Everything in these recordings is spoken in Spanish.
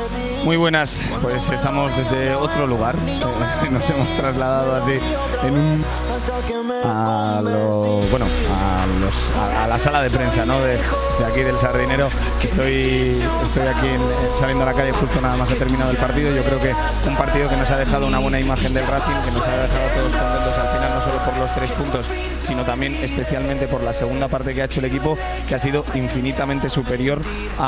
Muy buenas, pues estamos desde otro lugar, nos hemos trasladado así a la sala de prensa, ¿no? de aquí del Sardinero. Estoy aquí saliendo a la calle justo nada más ha terminado el partido. Yo creo que un partido que nos ha dejado una buena imagen del Racing, que nos ha dejado a todos contentos al final, no solo por los 3 puntos, sino también especialmente por la segunda parte que ha hecho el equipo, que ha sido infinitamente superior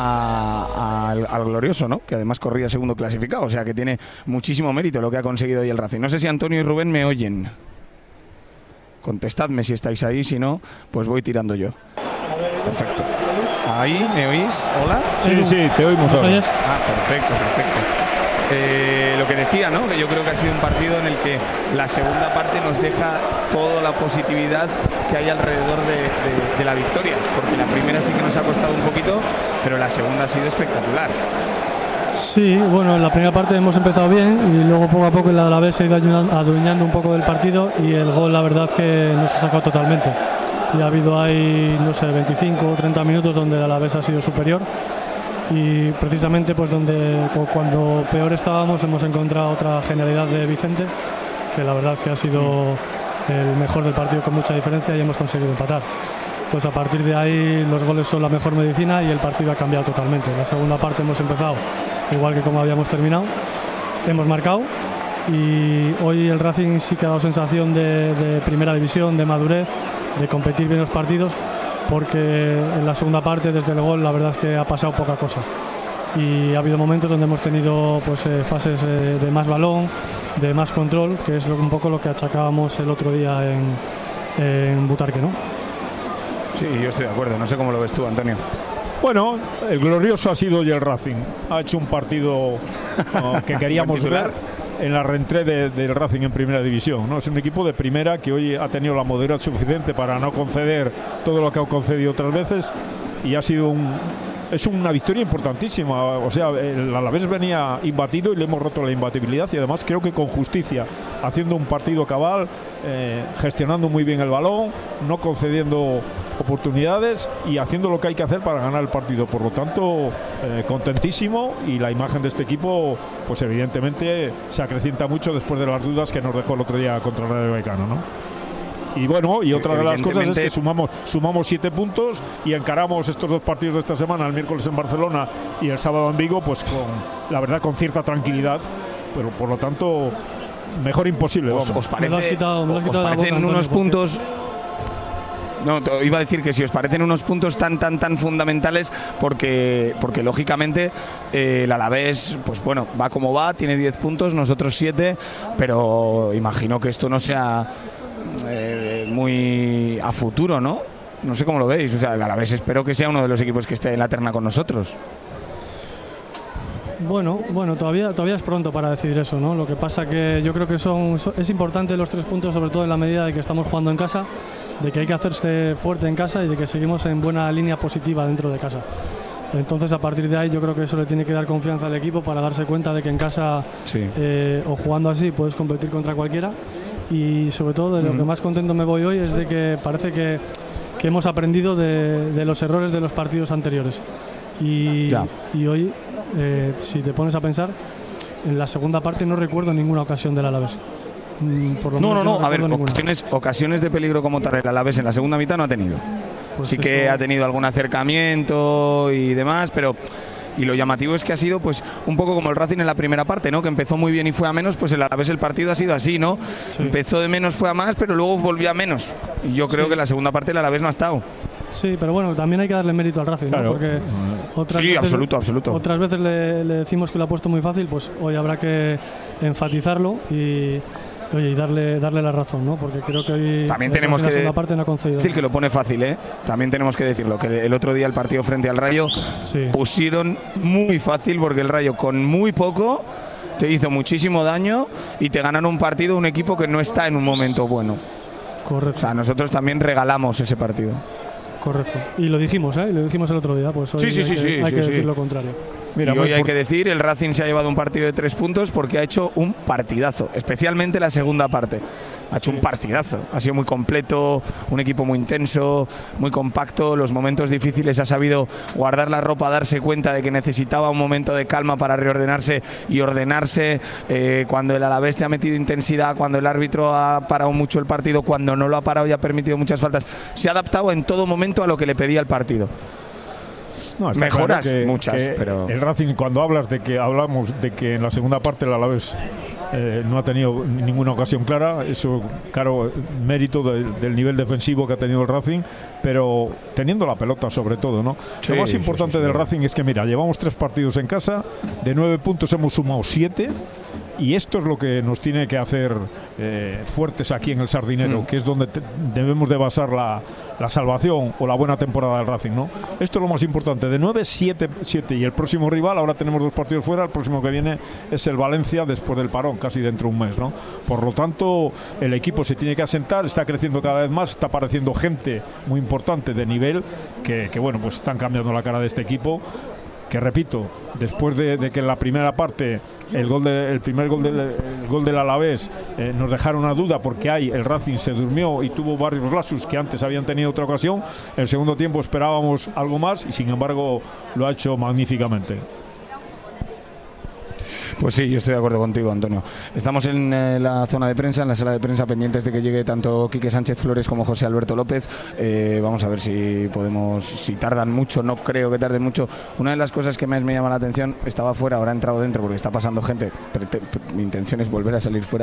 al glorioso, ¿no? Que además corría segundo clasificado, o sea que tiene muchísimo mérito lo que ha conseguido hoy el Racing. No sé si Antonio y Rubén me oyen. Contestadme si estáis ahí, si no, pues voy tirando yo. Perfecto. ¿Ahí me oís? ¿Hola? Sí, te oímos ahora. Perfecto. Lo que decía, ¿no? Que yo creo que ha sido un partido en el que la segunda parte nos deja toda la positividad que hay alrededor de la victoria, porque la primera sí que nos ha costado un poquito, pero la segunda ha sido espectacular. Sí, bueno, en la primera parte hemos empezado bien y luego poco a poco el Alavés se ha ido adueñando un poco del partido y el gol la verdad que nos ha sacado totalmente. Y ha habido ahí, no sé, 25 o 30 minutos donde el Alavés ha sido superior y precisamente pues cuando peor estábamos hemos encontrado otra genialidad de Vicente, que la verdad que ha sido el mejor del partido con mucha diferencia y hemos conseguido empatar. Pues a partir de ahí los goles son la mejor medicina y el partido ha cambiado totalmente. En la segunda parte hemos empezado igual que como habíamos terminado, hemos marcado y hoy el Racing sí que ha dado sensación de primera división, de madurez, de competir bien los partidos, porque en la segunda parte desde el gol la verdad es que ha pasado poca cosa y ha habido momentos donde hemos tenido pues fases de más balón, de más control, que es un poco lo que achacábamos el otro día en Butarque, ¿no? Sí, yo estoy de acuerdo, no sé cómo lo ves tú, Antonio. Bueno, el glorioso ha sido hoy el Racing. Ha hecho un partido que queríamos ver en la reentré del Racing en primera división, ¿no? Es un equipo de primera que hoy ha tenido la moderadad suficiente para no conceder todo lo que ha concedido otras veces y ha sido es una victoria importantísima. O sea, el Alavés venía imbatido y le hemos roto la imbatibilidad y además creo que con justicia, haciendo un partido cabal, gestionando muy bien el balón, no concediendo oportunidades y haciendo lo que hay que hacer para ganar el partido. Por lo tanto, contentísimo, y la imagen de este equipo pues evidentemente se acrecienta mucho después de las dudas que nos dejó el otro día contra el Rayo Vallecano, ¿no? Y bueno, y otra de las cosas es que sumamos 7 puntos y encaramos estos 2 partidos de esta semana, el miércoles en Barcelona y el sábado en Vigo, pues con cierta tranquilidad, pero por lo tanto mejor imposible. ¿Os parecen unos puntos? No, iba a decir que si os parecen unos puntos tan fundamentales, porque lógicamente el Alavés, pues bueno, va como va, tiene 10 puntos, nosotros 7, pero imagino que esto no sea muy a futuro, ¿no? No sé cómo lo veis. O sea, el Alavés espero que sea uno de los equipos que esté en la terna con nosotros. Bueno, todavía es pronto para decidir eso, ¿no? Lo que pasa que yo creo que es importante los 3 puntos, sobre todo en la medida de que estamos jugando en casa, de que hay que hacerse fuerte en casa y de que seguimos en buena línea positiva dentro de casa. Entonces, a partir de ahí, yo creo que eso le tiene que dar confianza al equipo para darse cuenta de que en casa, sí, o jugando así, puedes competir contra cualquiera. Y sobre todo, de lo que más contento me voy hoy es de que parece que hemos aprendido de los errores de los partidos anteriores. Y hoy, si te pones a pensar, en la segunda parte no recuerdo ninguna ocasión del Alavés. No. A ver, ocasiones de peligro como tal el Alavés en la segunda mitad no ha tenido. Pues sí que ha tenido algún acercamiento y demás, pero y lo llamativo es que ha sido pues un poco como el Racing en la primera parte, ¿no? Que empezó muy bien y fue a menos, pues el Alavés el partido ha sido así, ¿no? Sí. Empezó de menos, fue a más, pero luego volvió a menos. Y yo creo que en la segunda parte el Alavés no ha estado. Sí, pero bueno, también hay que darle mérito al Racing, ¿no? Claro. Porque absoluto. Otras veces le decimos que lo ha puesto muy fácil, pues hoy habrá que enfatizarlo y darle la razón, ¿no? Porque creo que hoy también tenemos que no ha concedido. Decir que lo pone fácil, ¿eh? También tenemos que decirlo, que el otro día el partido frente al Rayo pusieron muy fácil, porque el Rayo con muy poco te hizo muchísimo daño y te ganaron un partido un equipo que no está en un momento bueno. Correcto. O sea, nosotros también regalamos ese partido. Correcto. Y lo dijimos, ¿eh? Lo dijimos el otro día, pues hoy hay que decir lo contrario. Mira, y hoy hay que decir, el Racing se ha llevado un partido de 3 puntos porque ha hecho un partidazo, especialmente la segunda parte. ha hecho un partidazo, ha sido muy completo, un equipo muy intenso, muy compacto, los momentos difíciles ha sabido guardar la ropa, darse cuenta de que necesitaba un momento de calma para reordenarse y ordenarse, cuando el Alavés te ha metido intensidad, cuando el árbitro ha parado mucho el partido, cuando no lo ha parado y ha permitido muchas faltas, se ha adaptado en todo momento a lo que le pedía el partido. No, mejoras claro muchas, pero el Racing, cuando hablamos de que en la segunda parte el Alavés no ha tenido ninguna ocasión clara, eso claro, mérito del nivel defensivo que ha tenido el Racing, pero teniendo la pelota sobre todo, ¿no? Sí, lo más importante del Racing es que mira, llevamos 3 partidos en casa, de 9 puntos hemos sumado 7. Y esto es lo que nos tiene que hacer fuertes aquí en el Sardinero, que es donde debemos de basar la salvación o la buena temporada del Racing, ¿no? Esto es lo más importante. De 9, 7 y el próximo rival, ahora tenemos 2 partidos fuera, el próximo que viene es el Valencia después del parón, casi dentro de un mes, ¿no? Por lo tanto, el equipo se tiene que asentar, está creciendo cada vez más, está apareciendo gente muy importante de nivel que bueno, pues están cambiando la cara de este equipo. Que repito, después de que en la primera parte el primer gol del Alavés nos dejaron una duda porque el Racing se durmió y tuvo varios lapsus que antes habían tenido otra ocasión, el segundo tiempo esperábamos algo más y sin embargo lo ha hecho magníficamente. Pues sí, yo estoy de acuerdo contigo, Antonio. Estamos en la zona de prensa, en la sala de prensa, pendientes de que llegue tanto Quique Sánchez Flores como José Alberto López. Vamos a ver si tardan mucho, no creo que tarden mucho. Una de las cosas que más me llama la atención, estaba fuera, ahora he entrado dentro porque está pasando gente, pero mi intención es volver a salir fuera.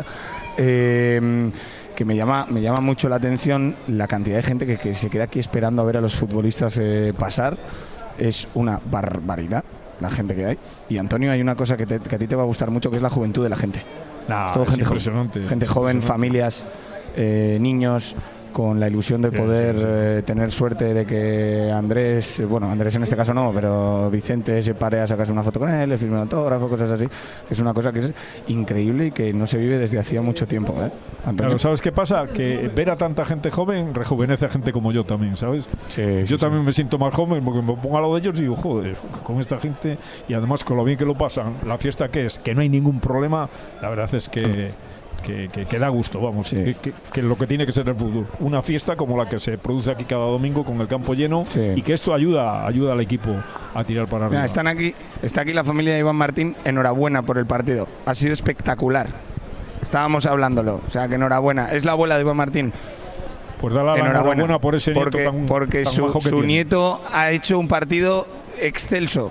Que me llama mucho la atención la cantidad de gente que se queda aquí esperando a ver a los futbolistas pasar. Es una barbaridad la gente que hay. Y Antonio, hay una cosa que a ti te va a gustar mucho, que es la juventud de la gente. Es todo gente impresionante. Gente joven, familias, niños, con la ilusión de poder tener suerte de que Andrés en este caso no, pero Vicente se pare a sacarse una foto con él, le firme un autógrafo, cosas así. Es una cosa que es increíble y que no se vive desde hacía mucho tiempo, Claro, ¿sabes qué pasa? Que ver a tanta gente joven rejuvenece a gente como yo también, ¿sabes? Yo también me siento más joven porque me pongo a lo de ellos y digo, joder, con esta gente y además con lo bien que lo pasan, la fiesta que es, que no hay ningún problema, la verdad es que da gusto, vamos, que lo que tiene que ser el fútbol, una fiesta como la que se produce aquí cada domingo con el campo lleno y que esto ayuda al equipo a tirar para arriba. Está aquí la familia de Iván Martín, enhorabuena por el partido, ha sido espectacular, estábamos hablándolo, o sea que enhorabuena, es la abuela de Iván Martín. Pues dale la enhorabuena por ese nieto porque su nieto ha hecho un partido excelso.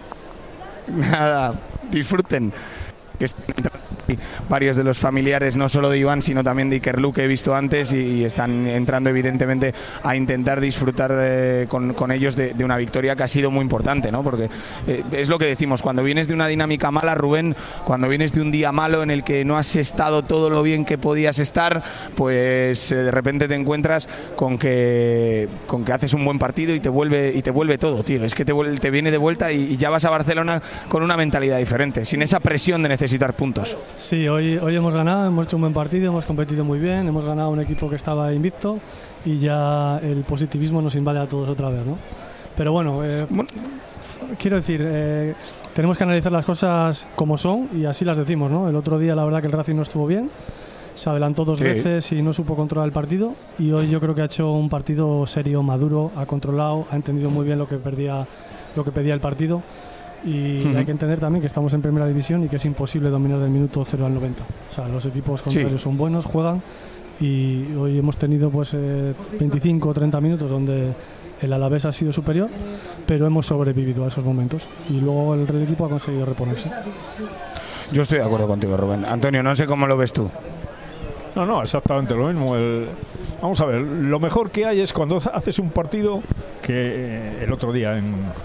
Nada, disfruten. Varios de los familiares, no solo de Iván, sino también de Ikerlu, que he visto antes, y están entrando evidentemente a intentar disfrutar con ellos de una victoria que ha sido muy importante, ¿no? Porque es lo que decimos, cuando vienes de una dinámica mala, Rubén, cuando vienes de un día malo en el que no has estado todo lo bien que podías estar, pues de repente te encuentras con que haces un buen partido y te vuelve todo, tío. Es que te viene de vuelta y ya vas a Barcelona con una mentalidad diferente, sin esa presión de necesitar puntos. Sí, hoy hemos ganado, hemos hecho un buen partido, hemos competido muy bien, hemos ganado un equipo que estaba invicto y ya el positivismo nos invade a todos otra vez, ¿no? Pero bueno, quiero decir, tenemos que analizar las cosas como son y así las decimos, ¿no? El otro día la verdad que el Racing no estuvo bien, se adelantó 2 veces y no supo controlar el partido, y hoy yo creo que ha hecho un partido serio, maduro, ha controlado, ha entendido muy bien lo que pedía el partido. Y hay que entender también que estamos en primera división y que es imposible dominar del minuto 0 al 90. O sea, los equipos contrarios son buenos, juegan, y hoy hemos tenido 25 o 30 minutos donde el Alavés ha sido superior, pero hemos sobrevivido a esos momentos y luego el equipo ha conseguido reponerse. Yo estoy de acuerdo contigo, Rubén. Antonio, no sé cómo lo ves tú. No, exactamente lo mismo. Vamos a ver, lo mejor que hay es cuando haces un partido que el otro día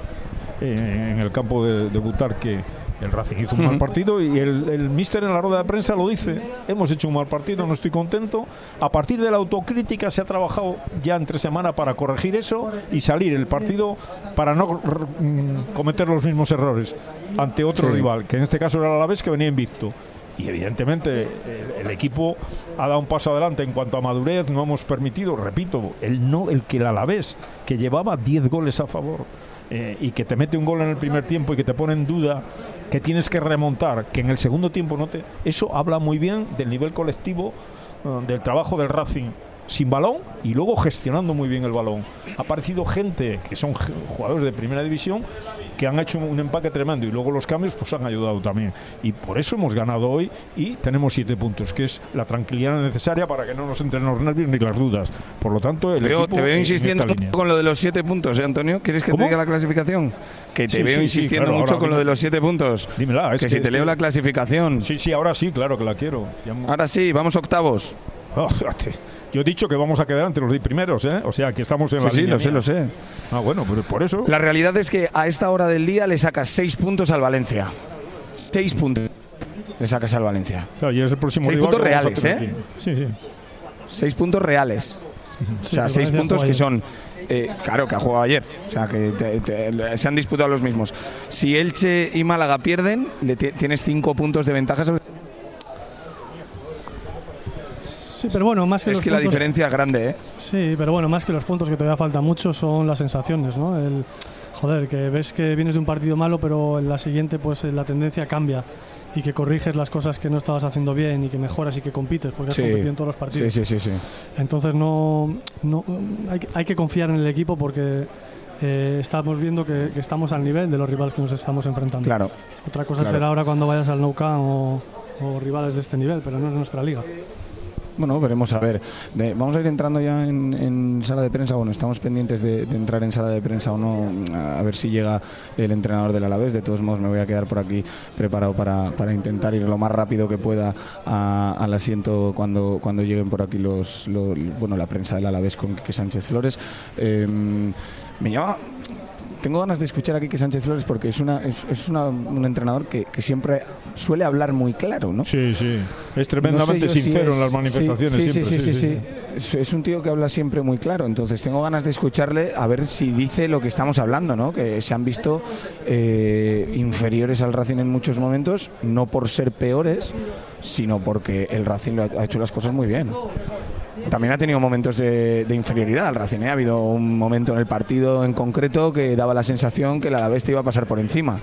en el campo de Butarque el Racing hizo un mal partido y el míster en la rueda de prensa lo dice: hemos hecho un mal partido, no estoy contento. A partir de la autocrítica se ha trabajado ya entre semana para corregir eso y salir el partido para no cometer los mismos errores ante otro rival, que en este caso era el Alavés, que venía invicto. Y evidentemente el equipo ha dado un paso adelante en cuanto a madurez. No hemos permitido, repito, el que el Alavés, que llevaba 10 goles a favor, y que te mete un gol en el primer tiempo y que te pone en duda, que tienes que remontar, que en el segundo tiempo eso habla muy bien del nivel colectivo del trabajo del Racing sin balón y luego gestionando muy bien el balón. Ha aparecido gente que son jugadores de primera división que han hecho un empaque tremendo y luego los cambios pues han ayudado también, y por eso hemos ganado hoy y tenemos 7 puntos, que es la tranquilidad necesaria para que no nos entren los nervios ni las dudas. Por lo tanto, el equipo te veo insistiendo con lo de los 7 puntos, Antonio. ¿Quieres que te diga la clasificación? Que te veo insistiendo mucho con lo de los 7 puntos. Dímela, que si te leo la clasificación. Sí, ahora sí, claro que la quiero. Ahora sí, vamos octavos. Yo he dicho que vamos a quedar entre los 10 primeros, ¿eh? O sea, que estamos en la línea. Sí, lo sé. Ah, bueno, pero por eso. La realidad es que a esta hora del día le sacas 6 puntos al Valencia. 6 puntos le sacas al Valencia. Claro, y es el próximo 6 puntos reales, ¿eh? Sí. 6 puntos reales. O sea, 6 puntos que son... claro, que ha jugado ayer. O sea, que se han disputado los mismos. Si Elche y Málaga pierden, tienes 5 puntos de ventaja sobre... Sí, pero bueno, más que es los que puntos, la diferencia es grande, ¿eh? Sí, pero bueno, más que los puntos, que todavía falta mucho, son las sensaciones, ¿no? Que ves que vienes de un partido malo, pero en la siguiente pues la tendencia cambia y que corriges las cosas que no estabas haciendo bien y que mejoras y que compites, porque has competido en todos los partidos. Sí. Entonces hay que confiar en el equipo, porque estamos viendo que estamos al nivel de los rivales que nos estamos enfrentando. Claro. Otra cosa será ahora cuando vayas al Nou Camp o rivales de este nivel, pero no es nuestra liga. Bueno, veremos a ver. Vamos a ir entrando ya en sala de prensa. Bueno, estamos pendientes de entrar en sala de prensa o no, a ver si llega el entrenador del Alavés. De todos modos, me voy a quedar por aquí preparado para intentar ir lo más rápido que pueda al asiento cuando lleguen por aquí la prensa del Alavés con Quique Sánchez Flores. Tengo ganas de escuchar a Quique Sánchez Flores, porque es un entrenador que siempre suele hablar muy claro, ¿no? Sí. Es tremendamente sincero en las manifestaciones. Sí. Es un tío que habla siempre muy claro. Entonces tengo ganas de escucharle, a ver si dice lo que estamos hablando, ¿no? Que se han visto inferiores al Racing en muchos momentos, no por ser peores, sino porque el Racing ha hecho las cosas muy bien. También ha tenido momentos de inferioridad al Racing, ¿eh? Ha habido un momento en el partido en concreto que daba la sensación que el Alavés te iba a pasar por encima.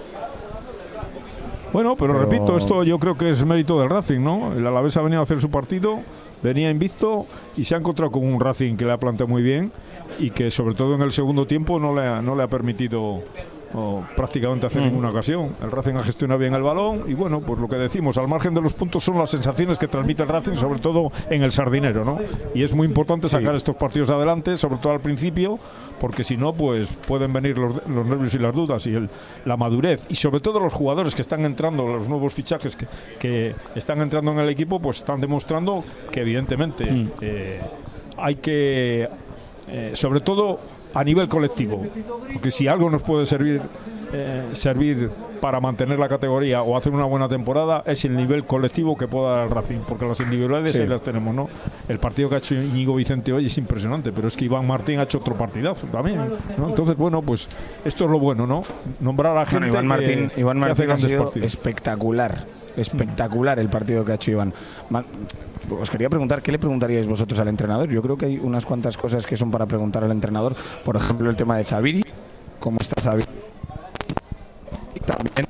Bueno, pero repito, esto yo creo que es mérito del Racing, ¿no? El Alavés ha venido a hacer su partido, venía invicto y se ha encontrado con un Racing que le ha planteado muy bien y que sobre todo en el segundo tiempo no le ha permitido prácticamente hacer ninguna ocasión. El Racing ha gestionado bien el balón y bueno, pues lo que decimos, al margen de los puntos son las sensaciones que transmite el Racing, sobre todo en el Sardinero, ¿no? Y es muy importante sacar estos partidos adelante, sobre todo al principio, porque si no, pues pueden venir los nervios y las dudas y la madurez, y sobre todo los jugadores que están entrando, los nuevos fichajes que están entrando en el equipo, pues están demostrando que evidentemente hay que sobre todo a nivel colectivo, porque si algo nos puede servir para mantener la categoría o hacer una buena temporada, es el nivel colectivo que pueda dar el Racing, porque las individualidades ahí las tenemos, ¿no? El partido que ha hecho Íñigo Vicente hoy es impresionante, pero es que Iván Martín ha hecho otro partidazo también, ¿no? Entonces, bueno, pues esto es lo bueno, ¿no? Nombrar a gente. Iván Martín hace ha sido partidos. Espectacular el partido que ha hecho Iván. Os quería preguntar, ¿qué le preguntaríais vosotros al entrenador? Yo creo que hay unas cuantas cosas que son para preguntar al entrenador. Por ejemplo, el tema de Zabiri. ¿Cómo está Zabiri? Y también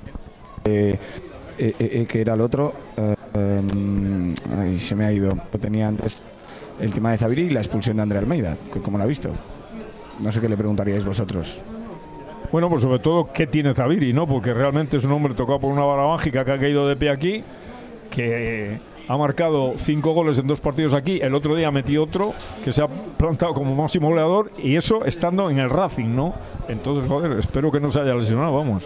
que era el otro, se me ha ido, lo tenía antes, el tema de Zabiri y la expulsión de André Almeida, ¿cómo lo ha visto? No sé qué le preguntaríais vosotros. Bueno, pues sobre todo qué tiene Zabiri, ¿no? Porque realmente es un hombre tocado por una vara mágica que ha caído de pie aquí, que ha marcado 5 goles en 2 partidos aquí. El otro día metió otro que se ha plantado como máximo goleador, y eso estando en el Racing, ¿no? Entonces, joder, espero que no se haya lesionado, vamos.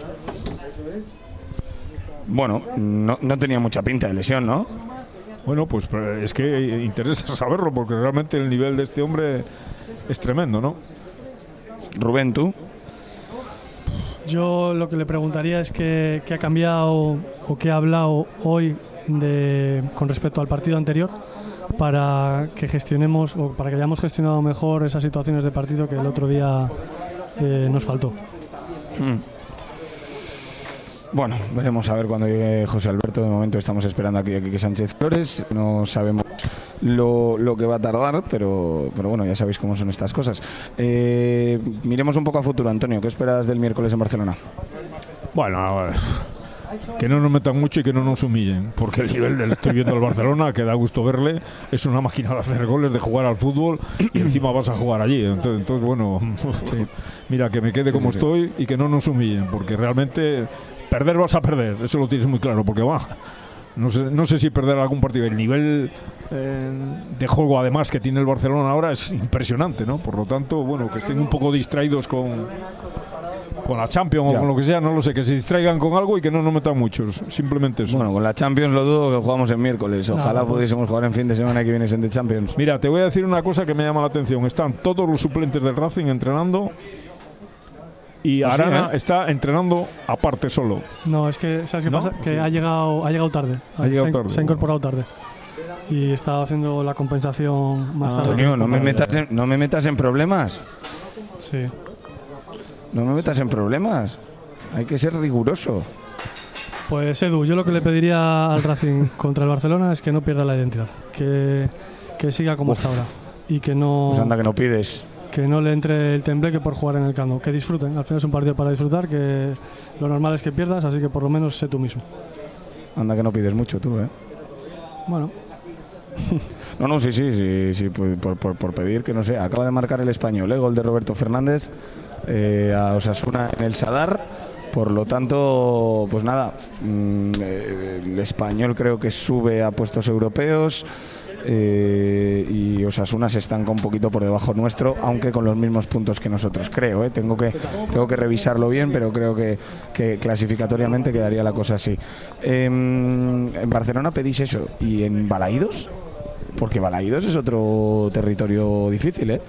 Bueno, no tenía mucha pinta de lesión, ¿no? Bueno, pues es que interesa saberlo, porque realmente el nivel de este hombre es tremendo, ¿no? Rubén, ¿tú? Yo lo que le preguntaría es qué ha cambiado o qué ha hablado hoy con respecto al partido anterior, para que gestionemos o para que hayamos gestionado mejor esas situaciones de partido que el otro día nos faltó. Bueno, veremos a ver cuando llegue José Alberto. De momento estamos esperando aquí a Quique Sánchez Flores. No sabemos lo que va a tardar, pero bueno, ya sabéis cómo son estas cosas. Miremos un poco a futuro, Antonio. ¿Qué esperas del miércoles en Barcelona? Bueno, que no nos metan mucho y que no nos humillen, porque el nivel del estoy viendo al Barcelona, que da gusto verle, es una máquina de hacer goles, de jugar al fútbol, y encima vas a jugar allí. Entonces bueno, sí. Mira, que me quede como estoy y que no nos humillen, porque realmente perder vas a perder, eso lo tienes muy claro, porque no sé si perder algún partido. El nivel de juego, además, que tiene el Barcelona ahora es impresionante, ¿no? Por lo tanto, bueno, que estén un poco distraídos con la Champions o con lo que sea, no lo sé, que se distraigan con algo y que no nos metan muchos, simplemente eso. Bueno, con la Champions lo dudo, que jugamos en miércoles. Ojalá pudiésemos jugar en fin de semana que viene en The Champions. Mira, te voy a decir una cosa que me llama la atención. Están todos los suplentes del Racing entrenando y Arana está entrenando aparte solo. No, es que ¿sabes qué pasa? Que ha llegado tarde. Se ha incorporado tarde. Y está haciendo la compensación más tarde. Antonio, no me metas en problemas. Sí. No me metas en problemas. Hay que ser riguroso. Pues Edu, yo lo que le pediría al Racing contra el Barcelona es que no pierda la identidad. Que siga como hasta ahora. Y que no... Pues anda, que no pides. Que no le entre el tembleque por jugar en el Camp Nou. Que disfruten. Al final es un partido para disfrutar, que lo normal es que pierdas, así que por lo menos sé tú mismo. Anda, que no pides mucho tú, ¿eh? Bueno. No, sí, por pedir, que no sé. Acaba de marcar el Español, gol de Roberto Fernández a Osasuna en el Sadar. Por lo tanto, pues nada, el Español creo que sube a puestos europeos. Y Osasuna se estanca un poquito por debajo nuestro, aunque con los mismos puntos que nosotros, creo. Tengo que revisarlo bien, pero creo que clasificatoriamente quedaría la cosa así. En Barcelona pedís eso. ¿Y en Balaídos? Porque Balaídos es otro territorio difícil,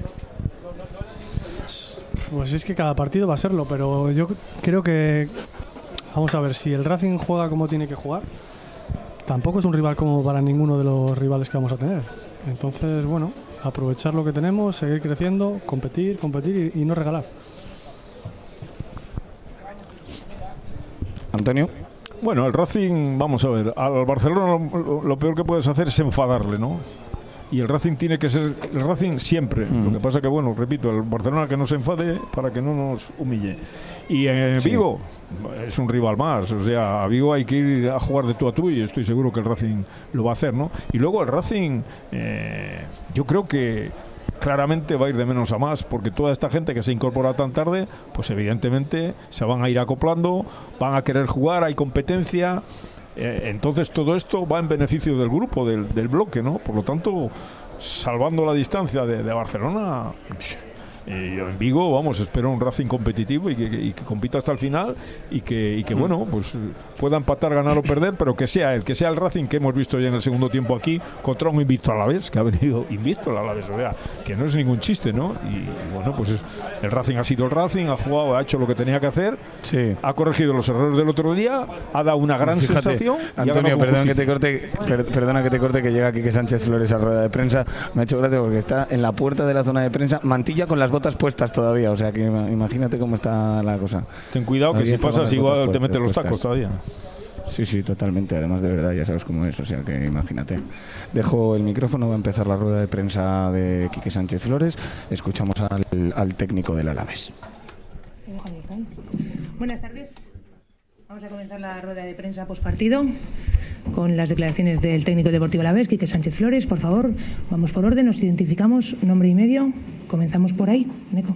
Pues es que cada partido va a serlo, pero yo creo que, vamos a ver, si el Racing juega como tiene que jugar, tampoco es un rival como para ninguno de los rivales que vamos a tener. Entonces, bueno, aprovechar lo que tenemos, seguir creciendo, competir y no regalar. Antonio. Bueno, el Racing, vamos a ver, al Barcelona lo peor que puedes hacer es enfadarle, ¿no? Y el Racing tiene que ser el Racing siempre. Lo que pasa que, bueno, repito, el Barcelona que no se enfade para que no nos humille. Y en Vigo es un rival más. O sea, a Vigo hay que ir a jugar de tú a tú y estoy seguro que el Racing lo va a hacer, ¿no? Y luego el Racing, yo creo que claramente va a ir de menos a más, porque toda esta gente que se incorpora tan tarde, pues evidentemente se van a ir acoplando, van a querer jugar, hay competencia. Entonces todo esto va en beneficio del grupo, del bloque, ¿no? Por lo tanto, salvando la distancia de Barcelona, yo en Vigo, vamos, espero un Racing competitivo y que compita hasta el final y que bueno, pues pueda empatar, ganar o perder, pero que sea el Racing que hemos visto ya en el segundo tiempo aquí contra un invicto Alavés, que ha venido invicto el Alavés, o sea, que no es ningún chiste, ¿no? Y bueno, pues el Racing ha sido el Racing, ha jugado, ha hecho lo que tenía que hacer, ha corregido los errores del otro día, ha dado una gran sensación. Antonio, perdona que te corte, que llega Quique Sánchez Flores a rueda de prensa. Me ha hecho gracia porque está en la puerta de la zona de prensa, mantilla con las botas puestas todavía, o sea que imagínate cómo está la cosa. Ten cuidado que si pasas igual te meten los tacos todavía. Sí, totalmente, además de verdad, ya sabes cómo es, o sea que imagínate. Dejo el micrófono, va a empezar la rueda de prensa de Quique Sánchez Flores. Escuchamos al técnico del Alavés. Buenas tardes. Vamos a comenzar la rueda de prensa postpartido con las declaraciones del técnico deportivo Alavés, Quique Sánchez Flores. Por favor, vamos por orden, nos identificamos, nombre y medio. Comenzamos por ahí, Neco.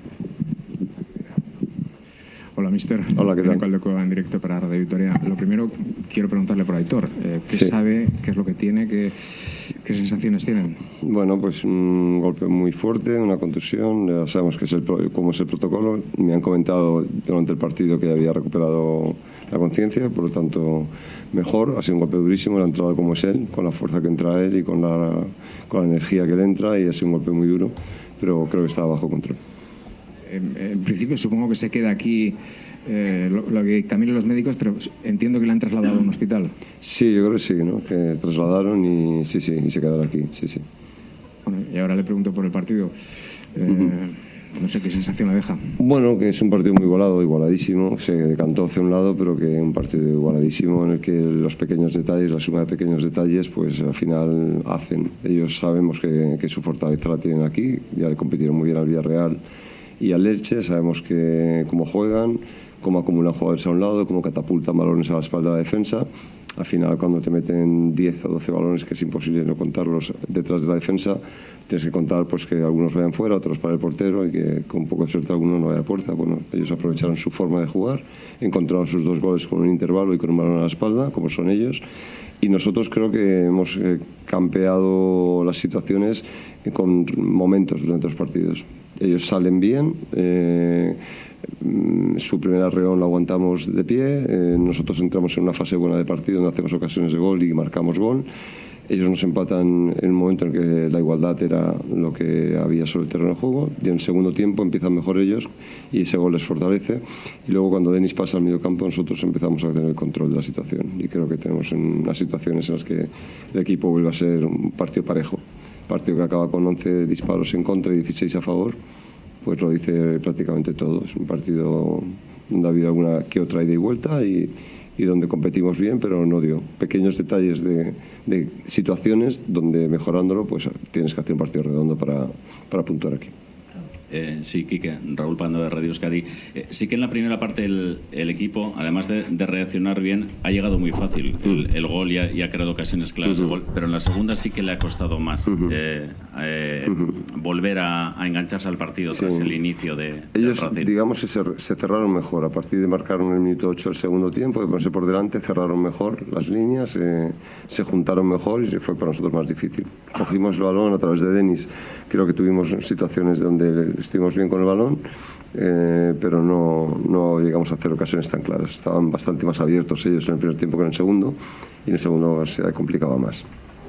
Hola, mister. Hola, ¿qué tal? Neco Aldecoa en directo para Radio Vitoria. Lo primero, quiero preguntarle por Aitor. ¿Qué sabe? ¿Qué es lo que tiene? ¿Qué sensaciones tienen? Bueno, pues un golpe muy fuerte, una contusión. Ya sabemos que cómo es el protocolo. Me han comentado durante el partido que había recuperado la conciencia, por lo tanto, mejor. Ha sido un golpe durísimo, la entrada como es él, con la fuerza que entra él y con la energía que le entra, y ha sido un golpe muy duro, pero creo que está bajo control. En principio supongo que se queda aquí lo que dictaminan los médicos, pero entiendo que le han trasladado a un hospital. Sí, yo creo que sí, ¿no? Que trasladaron y sí, y se quedará aquí, sí. Bueno, y ahora le pregunto por el partido. No sé qué sensación le deja. Bueno, que es un partido muy igualadísimo. Se decantó hacia un lado, pero que un partido igualadísimo en el que los pequeños detalles, la suma de pequeños detalles, pues al final hacen. Ellos sabemos que su fortaleza la tienen aquí. Ya le compitieron muy bien al Villarreal y al Elche. Sabemos que cómo juegan, cómo acumulan jugadores a un lado, cómo catapultan balones a la espalda de la defensa. Al final, cuando te meten 10 o 12 balones, que es imposible no contarlos detrás de la defensa, tienes que contar pues que algunos vayan fuera, otros para el portero, y que con un poco de suerte alguno no vaya a puerta. Bueno, ellos aprovecharon su forma de jugar, encontraron sus 2 goles con un intervalo y con un balón a la espalda, como son ellos. Y nosotros creo que hemos campeado las situaciones con momentos durante los partidos. Ellos salen bien, su primer arreón lo aguantamos de pie, nosotros entramos en una fase buena de partido donde hacemos ocasiones de gol y marcamos gol. Ellos nos empatan en un momento en que la igualdad era lo que había sobre el terreno de juego, y en el segundo tiempo empiezan mejor ellos y ese gol les fortalece, y luego cuando Denis pasa al medio campo nosotros empezamos a tener el control de la situación, y creo que tenemos unas situaciones en las que el equipo vuelve a ser un partido parejo, partido que acaba con 11 disparos en contra y 16 a favor, pues lo dice prácticamente todo. Es un partido donde ha habido alguna que otra ida y vuelta y donde competimos bien, pero no dio pequeños detalles de situaciones donde mejorándolo pues tienes que hacer un partido redondo para puntuar aquí. Sí, Quique, Raúl Pando de Radio Euskadi. Sí que en la primera parte el equipo, además de reaccionar bien, ha llegado muy fácil el gol y ha creado ocasiones claras de gol, pero en la segunda sí que le ha costado más volver a engancharse al partido tras el inicio de ellos, Racing. Digamos que se cerraron mejor. A partir de marcar en el minuto 8 el segundo tiempo, de ponerse por delante, cerraron mejor las líneas, se juntaron mejor y fue para nosotros más difícil. Cogimos el balón a través de Denis. Creo que tuvimos situaciones donde estuvimos bien con el balón, pero no llegamos a hacer ocasiones tan claras. Estaban bastante más abiertos ellos en el primer tiempo que en el segundo, y en el segundo se complicaba más.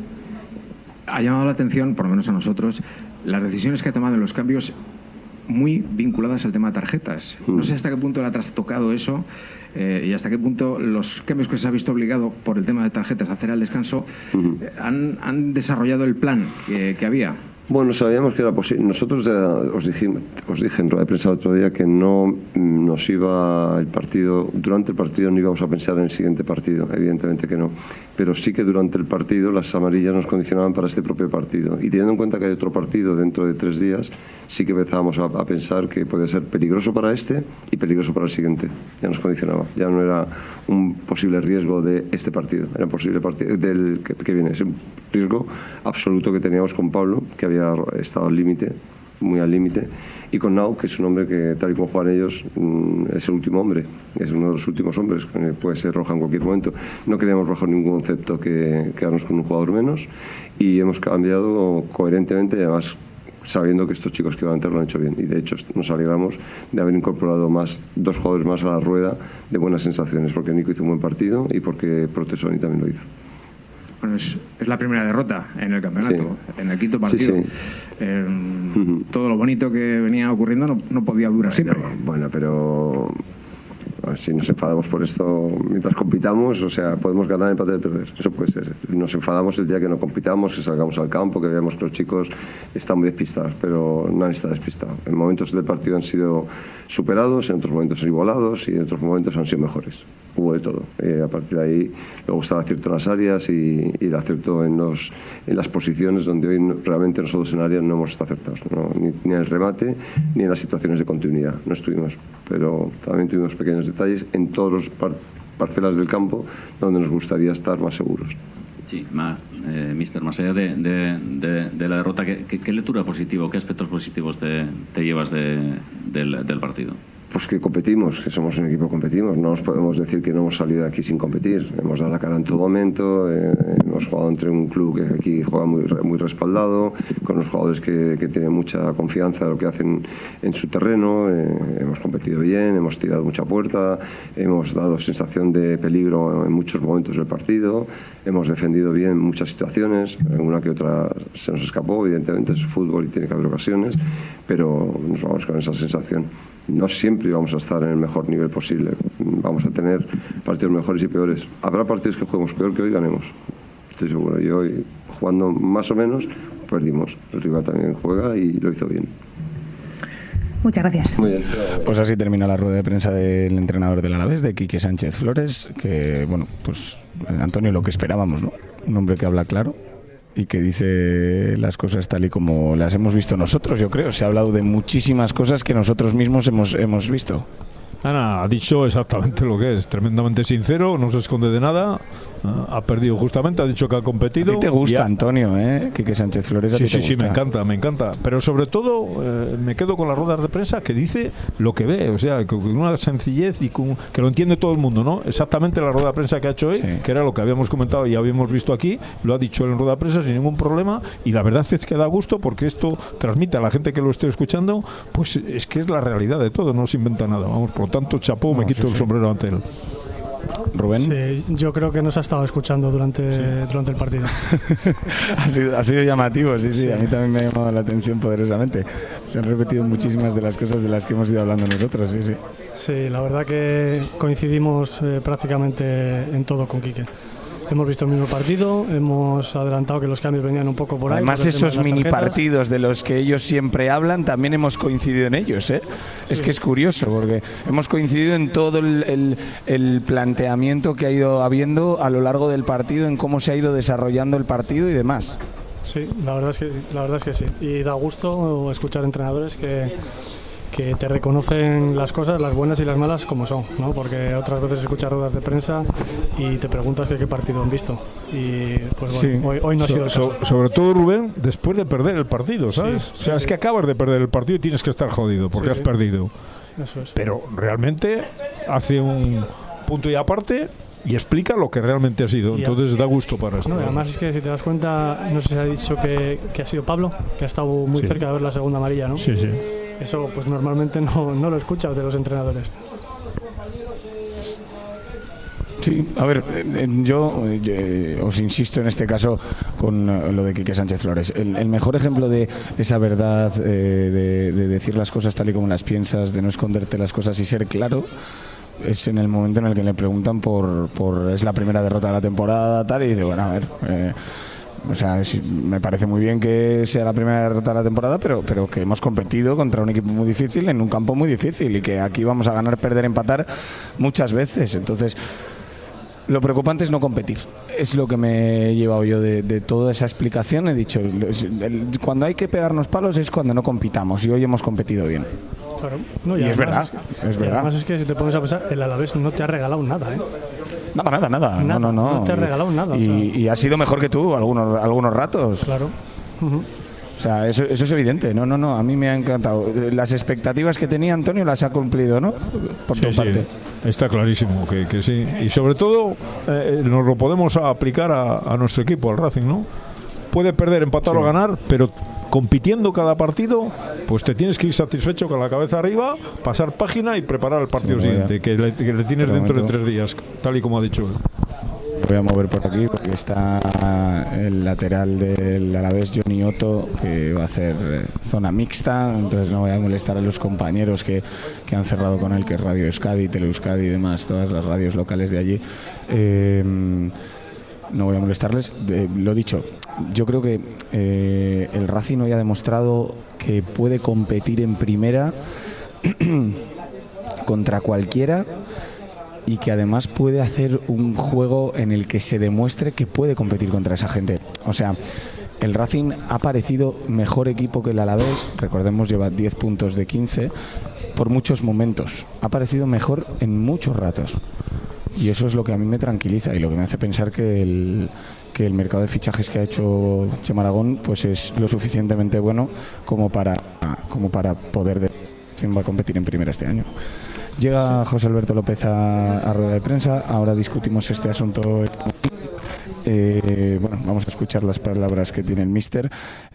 Ha llamado la atención, por lo menos a nosotros, las decisiones que ha tomado en los cambios muy vinculadas al tema de tarjetas. No sé hasta qué punto le ha trastocado eso y hasta qué punto los cambios que se ha visto obligado por el tema de tarjetas a hacer al descanso han desarrollado el plan que había. Bueno, sabíamos que era posible. Nosotros os dije en rueda de prensa el otro día que no nos iba el partido, durante el partido no íbamos a pensar en el siguiente partido, evidentemente que no, pero sí que durante el partido las amarillas nos condicionaban para este propio partido, y teniendo en cuenta que hay otro partido dentro de 3 días, sí que empezábamos a pensar que podía ser peligroso para este y peligroso para el siguiente. Ya nos condicionaba, ya no era un posible riesgo de este partido, era un posible partido del que viene, es un riesgo absoluto que teníamos con Pablo, que había estado al límite, muy al límite, y con Nau, que es un hombre que, tal y como juegan ellos, es el último hombre, es uno de los últimos hombres, puede ser roja en cualquier momento. No queríamos bajo ningún concepto que quedarnos con un jugador menos, y hemos cambiado coherentemente, y además sabiendo que estos chicos que van a entrar lo han hecho bien, y de hecho nos alegramos de haber incorporado 2 jugadores más a la rueda de buenas sensaciones, porque Nico hizo un buen partido y porque Protesoni también lo hizo. Bueno, es la primera derrota en el campeonato, en el quinto partido. Todo lo bonito que venía ocurriendo no podía durar siempre. Bueno, pero si nos enfadamos por esto mientras compitamos, o sea, podemos ganar, empatar y perder. Eso puede ser. Nos enfadamos el día que no compitamos, que salgamos al campo, que veamos que los chicos están muy despistados, pero nadie está despistado. En momentos del partido han sido superados, en otros momentos igualados y en otros momentos han sido mejores. Hubo de todo. A partir de ahí luego está el acierto en las áreas y el acierto en las posiciones donde hoy realmente nosotros en área no hemos estado acertados, ¿no? Ni en el remate ni en las situaciones de continuidad. No estuvimos, pero también tuvimos pequeños detalles en todas las parcelas del campo donde nos gustaría estar más seguros. Sí, Mister, más allá de la derrota, ¿qué lectura positiva, qué aspectos positivos te llevas del partido? Pues que competimos, que somos un equipo que competimos. No nos podemos decir que no hemos salido de aquí sin competir. Hemos dado la cara en todo momento, hemos jugado entre un club que aquí juega muy respaldado, con los jugadores que tienen mucha confianza de lo que hacen en su terreno. Hemos competido bien, hemos tirado mucha puerta, hemos dado sensación de peligro en muchos momentos del partido, hemos defendido bien en muchas situaciones, una que otra se nos escapó, evidentemente es fútbol y tiene que haber ocasiones, pero nos vamos con esa sensación. No siempre vamos a estar en el mejor nivel posible, vamos a tener partidos mejores y peores. Habrá partidos que juguemos peor que hoy ganemos, estoy seguro. Y hoy, jugando más o menos, perdimos. El rival también juega y lo hizo bien. Muchas gracias. Muy bien. Pues así termina la rueda de prensa del entrenador del Alavés, de Quique Sánchez Flores, que, bueno, pues Antonio, lo que esperábamos, ¿no? Un hombre que habla claro y que dice las cosas tal y como las hemos visto nosotros, yo creo. Se ha hablado de muchísimas cosas que nosotros mismos hemos visto. Ana ha dicho exactamente lo que es, tremendamente sincero, no se esconde de nada, ha perdido justamente, ha dicho que ha competido. A ti te gusta, Antonio, Quique Sánchez Flores. Sí, me encanta, pero sobre todo me quedo con las ruedas de prensa que dice lo que ve, o sea, con una sencillez y que lo entiende todo el mundo, ¿no? Exactamente la rueda de prensa que ha hecho hoy, que era lo que habíamos comentado y habíamos visto aquí, lo ha dicho en rueda de prensa sin ningún problema, y la verdad es que da gusto porque esto transmite a la gente que lo esté escuchando, pues es que es la realidad de todo, no se inventa nada, vamos, por tanto, chapó, me quito el sombrero ante él. Rubén. Sí, yo creo que nos ha estado escuchando durante el partido. ha sido llamativo, sí, a mí también me ha llamado la atención poderosamente. Se han repetido muchísimas de las cosas de las que hemos ido hablando nosotros, sí. Sí, la verdad que coincidimos prácticamente en todo con Quique. Hemos visto el mismo partido, hemos adelantado que los cambios venían un poco por ahí. Además, esos mini partidos de los que ellos siempre hablan, también hemos coincidido en ellos, ¿eh? Sí. Es que es curioso, porque hemos coincidido en todo el planteamiento que ha ido habiendo a lo largo del partido, en cómo se ha ido desarrollando el partido y demás. Sí, la verdad es que sí. Y da gusto escuchar entrenadores que te reconocen las cosas, las buenas y las malas como son, ¿no? Porque otras veces escuchas ruedas de prensa y te preguntas qué partido han visto. Y pues bueno, hoy no ha sido el caso. Sobre todo, Rubén, después de perder el partido, ¿sabes? Sí, o sea, es que acabas de perder el partido y tienes que estar jodido porque has perdido. Eso es. Pero realmente hace un punto y aparte y explica lo que realmente ha sido. Entonces da gusto para esto. No, además es que si te das cuenta, no sé si ha dicho que ha sido Pablo, que ha estado muy cerca de ver la segunda amarilla, ¿no? Sí. Eso pues normalmente no lo escuchas de los entrenadores. Sí, a ver, yo os insisto en este caso con lo de Quique Sánchez Flores. El mejor ejemplo de esa verdad, de decir las cosas tal y como las piensas, de no esconderte las cosas y ser claro, es en el momento en el que le preguntan por es la primera derrota de la temporada, tal, y dice, bueno, a ver... O sea, me parece muy bien que sea la primera derrota de la temporada, pero que hemos competido contra un equipo muy difícil en un campo muy difícil y que aquí vamos a ganar, perder, empatar muchas veces. Entonces, lo preocupante es no competir. Es lo que me he llevado yo de toda esa explicación. He dicho, cuando hay que pegarnos palos es cuando no compitamos, y hoy hemos competido bien. Claro. No, y es verdad. Además es que si te pones a pensar, el Alavés no te ha regalado nada, ¿eh? Nada. No te ha regalado nada. Y ha sido mejor que tú algunos ratos. Claro. O sea, eso es evidente. No, a mí me ha encantado. Las expectativas que tenía Antonio las ha cumplido, ¿no? Por tu parte. Está clarísimo que sí. Y sobre todo nos lo podemos aplicar a nuestro equipo, al Racing, ¿no? Puede perder, empatar o ganar, pero compitiendo cada partido, pues te tienes que ir satisfecho con la cabeza arriba, pasar página y preparar el partido siguiente, que le tienes dentro de 3 días, tal y como ha dicho él. Voy a mover por aquí porque está el lateral del Alavés, Johnny Otto, que va a hacer zona mixta, entonces no voy a molestar a los compañeros que han cerrado con él, que es Radio Euskadi, Tele Euskadi y demás, todas las radios locales de allí. No voy a molestarles. Lo dicho, yo creo que el Racing hoy ha demostrado que puede competir en primera contra cualquiera y que además puede hacer un juego en el que se demuestre que puede competir contra esa gente. O sea, el Racing ha parecido mejor equipo que el Alavés, recordemos lleva 10 puntos de 15 por muchos momentos, ha parecido mejor en muchos ratos. Y eso es lo que a mí me tranquiliza y lo que me hace pensar que el mercado de fichajes que ha hecho Chema Aragón pues es lo suficientemente bueno como para poder va a competir en primera este año. Llega José Alberto López a rueda de prensa. Ahora discutimos este asunto. Bueno, vamos a escuchar las palabras que tiene el míster.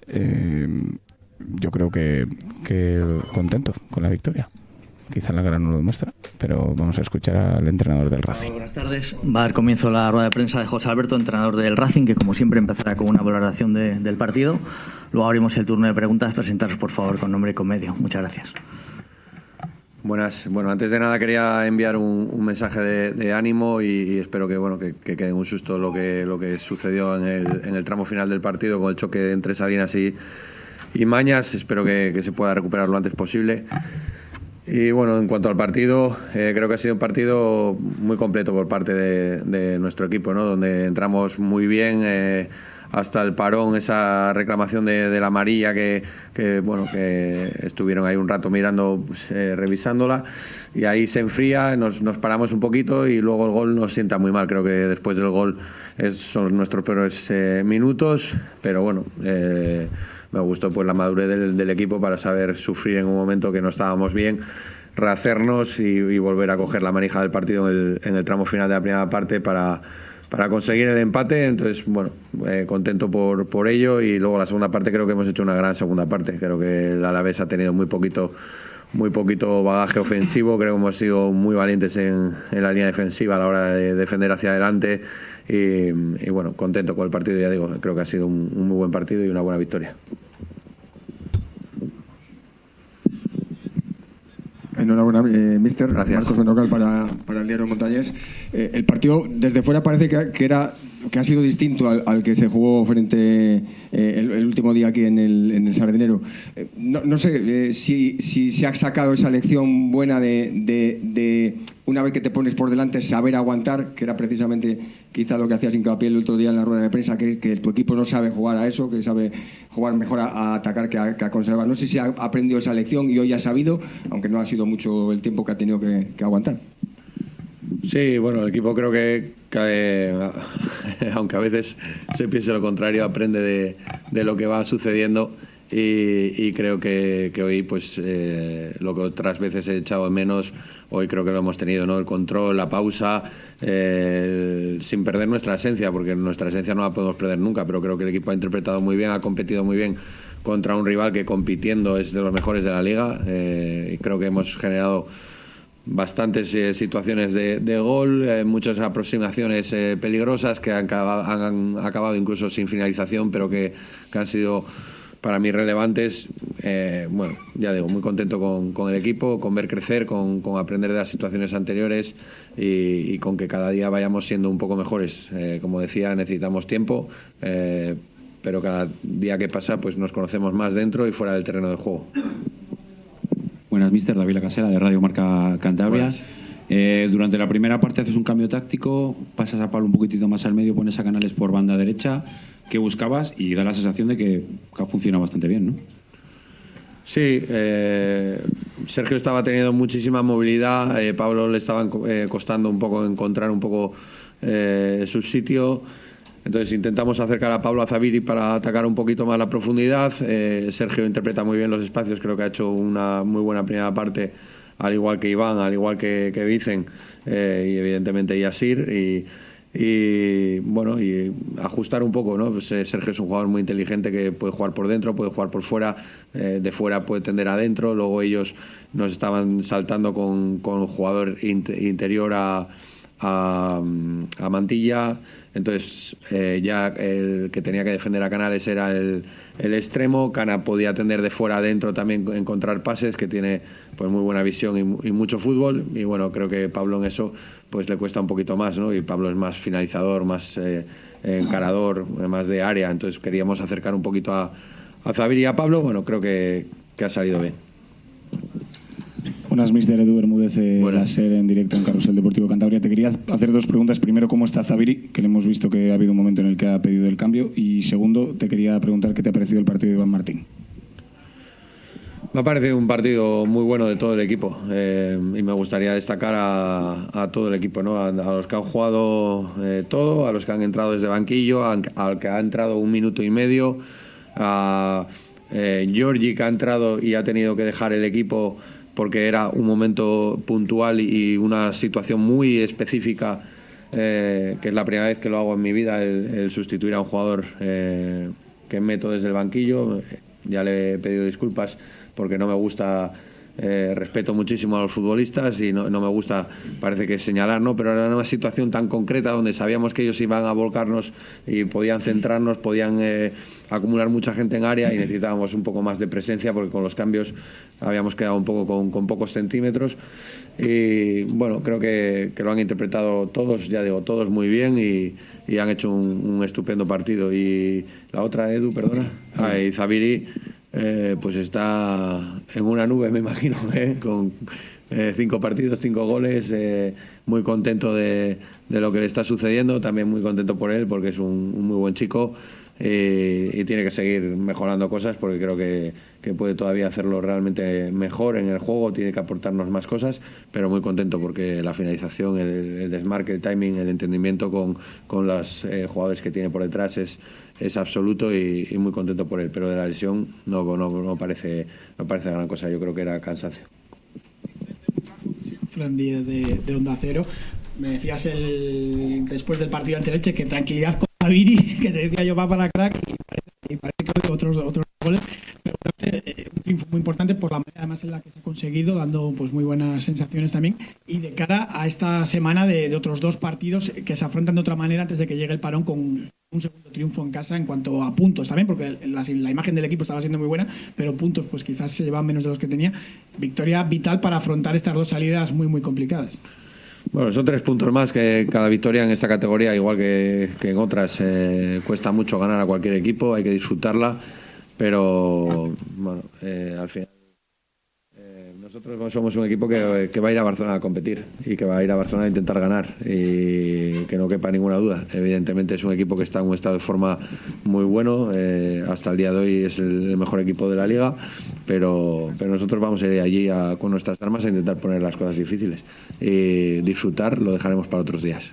Yo creo que contento con la victoria. Quizá la gran no lo demuestra, pero vamos a escuchar al entrenador del Racing. Buenas tardes. Va a dar comienzo la rueda de prensa de José Alberto, entrenador del Racing, que como siempre empezará con una valoración del partido. Luego abrimos el turno de preguntas. Presentaros por favor con nombre y con medio. Muchas gracias. Buenas. Bueno, antes de nada quería enviar un mensaje de ánimo y espero que quede en un susto lo que sucedió en el tramo final del partido con el choque entre Salinas y Mañas. Espero que se pueda recuperar lo antes posible. Y bueno, en cuanto al partido, creo que ha sido un partido muy completo por parte de nuestro equipo, ¿no? Donde entramos muy bien, hasta el parón, esa reclamación de la amarilla que estuvieron ahí un rato mirando, revisándola, y ahí se enfría, nos paramos un poquito y luego el gol nos sienta muy mal. Creo que después del gol son nuestros peores minutos, pero bueno, me gustó pues la madurez del equipo para saber sufrir en un momento que no estábamos bien, rehacernos y volver a coger la manija del partido en el tramo final de la primera parte para conseguir el empate. Entonces, bueno, contento por ello, y luego la segunda parte creo que hemos hecho una gran segunda parte. Creo que el Alavés ha tenido muy poquito bagaje ofensivo. Creo que hemos sido muy valientes en la línea defensiva a la hora de defender hacia adelante, y bueno, contento con el partido. Ya digo, creo que ha sido un muy buen partido y una buena victoria. Enhorabuena, mister. Gracias. Marcos Menocal para el diario Montañés. El partido desde fuera parece que ha sido distinto al que se jugó frente el último día aquí en el Sardinero. No sé si se ha sacado esa lección buena de una vez que te pones por delante saber aguantar, que era precisamente quizá lo que hacías hincapié el otro día en la rueda de prensa, que tu equipo no sabe jugar a eso, que sabe jugar mejor a atacar que a conservar. No sé si ha aprendido esa lección y hoy ha sabido, aunque no ha sido mucho el tiempo que ha tenido que aguantar. Sí, bueno, el equipo creo que aunque a veces se piense lo contrario, aprende de lo que va sucediendo, y creo que hoy pues lo que otras veces he echado de menos, hoy creo que lo hemos tenido, ¿no? El control, la pausa, sin perder nuestra esencia, porque nuestra esencia no la podemos perder nunca, pero creo que el equipo ha interpretado muy bien, ha competido muy bien contra un rival que compitiendo es de los mejores de la liga, y creo que hemos generado bastantes situaciones de gol, muchas aproximaciones peligrosas que han acabado incluso sin finalización, pero que han sido para mí relevantes. Bueno, ya digo, muy contento con el equipo, con ver crecer, con aprender de las situaciones anteriores, y con que cada día vayamos siendo un poco mejores. Como decía, necesitamos tiempo, pero cada día que pasa pues nos conocemos más dentro y fuera del terreno de juego. Buenas, mister. David Lacasera, de Radio Marca Cantabria. Durante la primera parte haces un cambio táctico, pasas a Pablo un poquitito más al medio, pones a Canales por banda derecha. ¿Qué buscabas? Y da la sensación de que ha funcionado bastante bien, ¿no? Sí, Sergio estaba teniendo muchísima movilidad, Pablo le estaba costando un poco encontrar un poco su sitio. Entonces intentamos acercar a Pablo a Zaviri para atacar un poquito más la profundidad. Sergio interpreta muy bien los espacios, creo que ha hecho una muy buena primera parte, al igual que Iván, al igual que Vicen, y evidentemente Yasir, y bueno, y ajustar un poco, ¿no? Pues, Sergio es un jugador muy inteligente que puede jugar por dentro, puede jugar por fuera, de fuera puede tender adentro. Luego ellos nos estaban saltando con jugador interior a Mantilla. Entonces ya el que tenía que defender a Canales era el extremo. Cana podía tender de fuera adentro, también encontrar pases, que tiene pues muy buena visión y mucho fútbol. Y bueno, creo que Pablo en eso pues le cuesta un poquito más, ¿no? Y Pablo es más finalizador, más encarador, más de área. Entonces queríamos acercar un poquito a Zaviri y a Pablo. Bueno, creo que ha salido bien. Buenas, mister. Edu Bermúdez, la SER, en directo en Carrusel Deportivo Cantabria. Te quería hacer dos preguntas. Primero, ¿cómo está Zaviri? Que le hemos visto que ha habido un momento en el que ha pedido el cambio. Y segundo, te quería preguntar qué te ha parecido el partido de Iván Martín. Me ha parecido un partido muy bueno de todo el equipo, y me gustaría destacar a todo el equipo, ¿no? A los que han jugado todo, a los que han entrado desde banquillo, al que ha entrado un minuto y medio, a Giorgi, que ha entrado y ha tenido que dejar el equipo porque era un momento puntual y una situación muy específica, que es la primera vez que lo hago en mi vida, el sustituir a un jugador que meto desde el banquillo. Ya le he pedido disculpas porque no me gusta, respeto muchísimo a los futbolistas y no me gusta, parece que señalar, ¿no? Pero era una situación tan concreta donde sabíamos que ellos iban a volcarnos y podían centrarnos, podían acumular mucha gente en área, y necesitábamos un poco más de presencia porque con los cambios habíamos quedado un poco con pocos centímetros. Y bueno, creo que lo han interpretado todos, ya digo, todos muy bien, y han hecho un estupendo partido. Y la otra, Edu, perdona, y Zaviri, pues está en una nube, me imagino, con 5 partidos, 5 goles, muy contento de lo que le está sucediendo, también muy contento por él porque es un muy buen chico, y tiene que seguir mejorando cosas porque creo que puede todavía hacerlo realmente mejor en el juego, tiene que aportarnos más cosas, pero muy contento porque la finalización, el desmarque, el timing, el entendimiento con los jugadores que tiene por detrás es absoluto y muy contento por él, pero de la lesión no parece gran cosa, yo creo que era cansancio. Fran Díez de Onda Cero, me decías después del partido ante Elche que tranquilidad con Javiri, que te decía yo va para crack y parece que otros goles, pero un triunfo muy importante por la manera además en la que se ha conseguido, dando pues muy buenas sensaciones también, y de cara a esta semana de otros 2 partidos que se afrontan de otra manera antes de que llegue el parón, con un segundo triunfo en casa en cuanto a puntos también, porque la imagen del equipo estaba siendo muy buena, pero puntos pues quizás se llevan menos de los que tenía. Victoria vital para afrontar estas 2 salidas muy muy complicadas. Bueno, son 3 puntos más que cada victoria en esta categoría, igual que en otras. Cuesta mucho ganar a cualquier equipo, hay que disfrutarla, pero bueno, al final nosotros somos un equipo que va a ir a Barcelona a competir y que va a ir a Barcelona a intentar ganar, y que no quepa ninguna duda. Evidentemente es un equipo que está en un estado de forma muy bueno, hasta el día de hoy es el mejor equipo de la liga, pero nosotros vamos a ir allí con nuestras armas a intentar poner las cosas difíciles, y disfrutar lo dejaremos para otros días.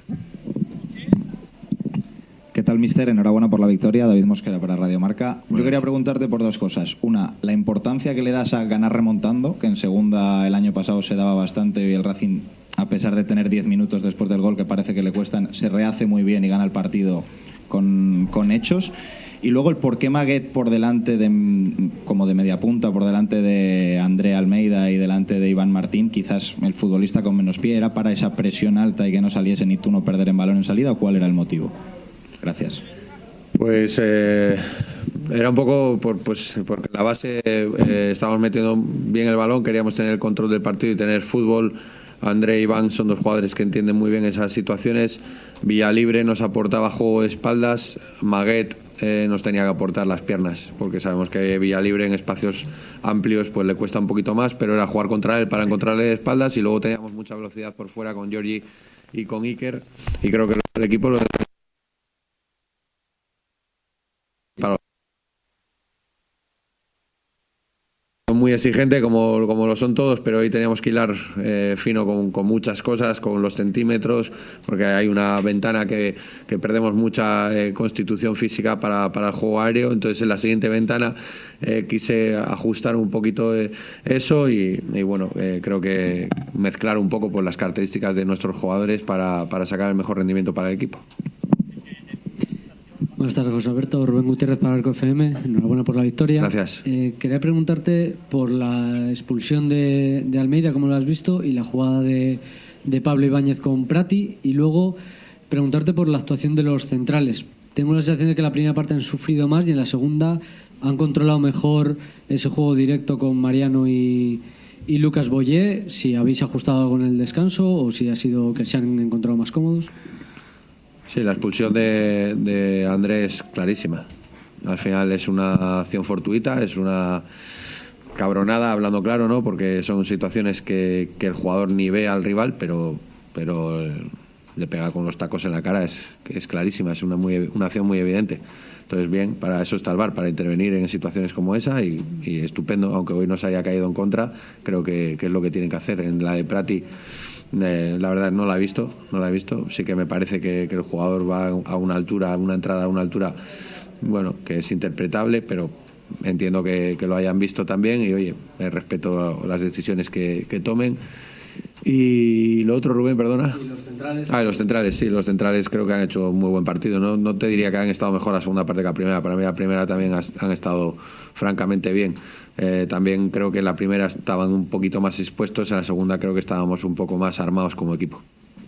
¿Qué tal, mister? Enhorabuena por la victoria. David Mosquera para Radio Marca. Yo quería preguntarte por 2 cosas. Una, la importancia que le das a ganar remontando, que en segunda el año pasado se daba bastante y el Racing, a pesar de tener 10 minutos después del gol que parece que le cuestan, se rehace muy bien y gana el partido con hechos. Y luego el por qué Maguet por delante como de media punta, por delante de André Almeida y delante de Iván Martín, quizás el futbolista con menos pie, ¿era para esa presión alta y que no saliesen y tú no perder en balón en salida, o cuál era el motivo? Gracias. Pues era un poco porque en la base estábamos metiendo bien el balón, queríamos tener el control del partido y tener fútbol. André y Iván son 2 jugadores que entienden muy bien esas situaciones. Villalibre nos aportaba juego de espaldas, Maguet nos tenía que aportar las piernas, porque sabemos que Villalibre en espacios amplios pues le cuesta un poquito más, pero era jugar contra él para encontrarle de espaldas, y luego teníamos mucha velocidad por fuera con Giorgi y con Iker, y creo que el equipo muy exigente como lo son todos, pero hoy teníamos que hilar fino con muchas cosas, con los centímetros, porque hay una ventana que perdemos mucha constitución física para el juego aéreo. Entonces en la siguiente ventana quise ajustar un poquito eso y bueno, creo que mezclar un poco pues, las características de nuestros jugadores para sacar el mejor rendimiento para el equipo. Buenas tardes, José Alberto. Rubén Gutiérrez para Arco FM. Enhorabuena por la victoria. Gracias. Quería preguntarte por la expulsión de Almeida, cómo lo has visto, y la jugada de Pablo Ibáñez con Prati, y luego preguntarte por la actuación de los centrales. Tengo la sensación de que en la primera parte han sufrido más y en la segunda han controlado mejor ese juego directo con Mariano y Lucas Boyé. Si habéis ajustado con el descanso o si ha sido que se han encontrado más cómodos. Sí, la expulsión de Andrés es clarísima. Al final es una acción fortuita, es una cabronada, hablando claro, ¿no? Porque son situaciones que el jugador ni ve al rival, pero le pega con los tacos en la cara, es clarísima, es una acción muy evidente. Entonces, bien, para eso está el VAR, para intervenir en situaciones como esa, y estupendo, aunque hoy no se haya caído en contra, creo que es lo que tienen que hacer. En la de Prati, la verdad no la he visto, sí que me parece que el jugador va a una altura, una entrada a una altura, bueno, que es interpretable, pero entiendo que lo hayan visto también, y oye, respeto las decisiones que tomen. Y lo otro, Rubén, perdona. ¿Y los centrales? Los centrales, sí, los centrales creo que han hecho un muy buen partido. No te diría que han estado mejor la segunda parte que la primera. Para mí la primera también han estado francamente bien. También creo que en la primera estaban un poquito más expuestos, en la segunda creo que estábamos un poco más armados como equipo.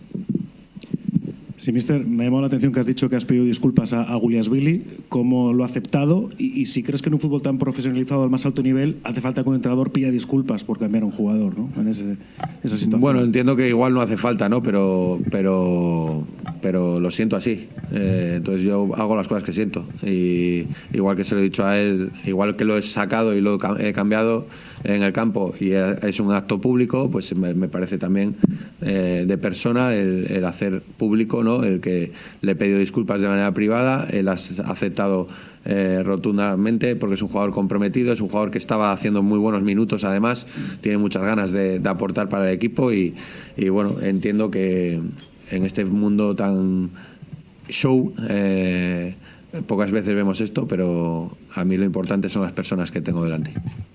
Sí, mister, me ha llamado la atención que has dicho que has pedido disculpas a Guliasvili. ¿Cómo lo ha aceptado? Y si crees que en un fútbol tan profesionalizado al más alto nivel hace falta que un entrenador pida disculpas por cambiar a un jugador, ¿no? En esa situación. Bueno, entiendo que igual no hace falta, ¿no? Pero lo siento así. Entonces yo hago las cosas que siento. Y igual que se lo he dicho a él, igual que lo he sacado y lo he cambiado, en el campo y es un acto público, pues me parece también de persona el hacer público, ¿no? El que le he pedido disculpas de manera privada, él ha aceptado rotundamente, porque es un jugador comprometido, es un jugador que estaba haciendo muy buenos minutos, además tiene muchas ganas de aportar para el equipo y bueno, entiendo que en este mundo tan show pocas veces vemos esto, pero a mí lo importante son las personas que tengo delante.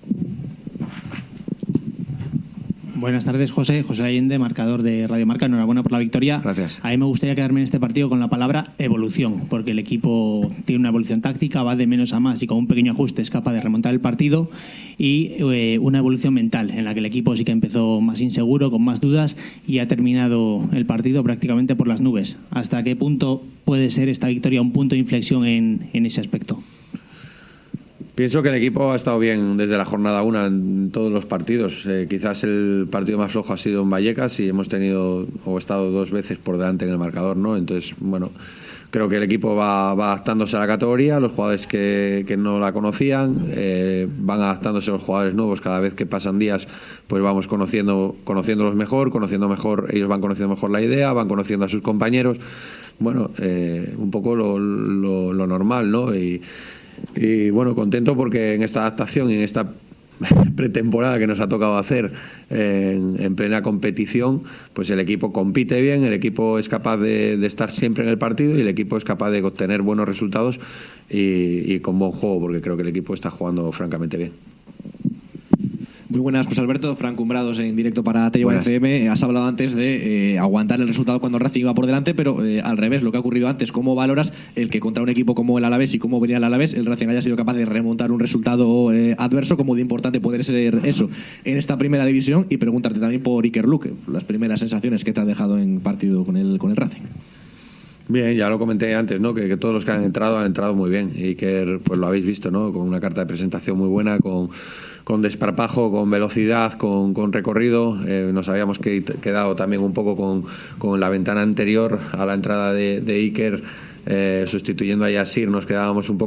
Buenas tardes, José Allende, marcador de Radio Marca. Enhorabuena por la victoria. Gracias. A mí me gustaría quedarme en este partido con la palabra evolución, porque el equipo tiene una evolución táctica, va de menos a más y con un pequeño ajuste es capaz de remontar el partido, y una evolución mental en la que el equipo sí que empezó más inseguro, con más dudas, y ha terminado el partido prácticamente por las nubes. ¿Hasta qué punto puede ser esta victoria un punto de inflexión en ese aspecto? Pienso que el equipo ha estado bien desde la jornada 1 en todos los partidos. Quizás el partido más flojo ha sido en Vallecas y hemos tenido o estado 2 veces por delante en el marcador, ¿no? Entonces, bueno, creo que el equipo va adaptándose a la categoría, los jugadores que no la conocían van adaptándose a los jugadores nuevos. Cada vez que pasan días, pues vamos conociéndolos mejor, ellos van conociendo mejor la idea, van conociendo a sus compañeros. Bueno, un poco lo normal, ¿no? Y bueno, contento porque en esta adaptación y en esta pretemporada que nos ha tocado hacer en plena competición, pues el equipo compite bien, el equipo es capaz de estar siempre en el partido y el equipo es capaz de obtener buenos resultados y con buen juego, porque creo que el equipo está jugando francamente bien. Muy buenas, José Alberto. Frank Umbrados en directo para Tellua FM. Has hablado antes de aguantar el resultado cuando el Racing iba por delante, pero al revés, lo que ha ocurrido antes. ¿Cómo valoras el que contra un equipo como el Alavés y cómo venía el Alavés, el Racing haya sido capaz de remontar un resultado adverso? ¿Cómo de importante puede ser eso en esta primera división? Y preguntarte también por Iker Luque, las primeras sensaciones que te ha dejado en partido con el Racing. Bien, ya lo comenté antes, ¿no? Que todos los que han entrado muy bien. Iker, pues lo habéis visto, ¿no? Con una carta de presentación muy buena, con desparpajo, con velocidad, con recorrido. Nos habíamos quedado también un poco con la ventana anterior a la entrada de Iker, sustituyendo a Yassir, nos quedábamos un poco